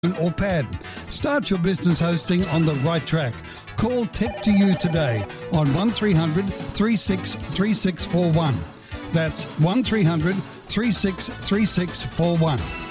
or pad. Start your business hosting on the right track. Call Tech2U today on 1300 363641. That's 1300 363641.